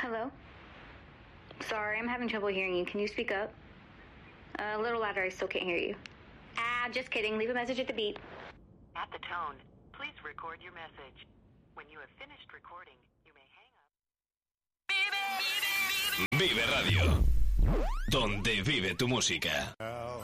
Hello? Sorry, I'm having trouble hearing you. Can you speak up? A little louder, I still can't hear you. Just kidding. Leave a message at the beep. At the tone, please record your message. When you have finished recording, you may hang up. Vive Radio, donde vive tu música.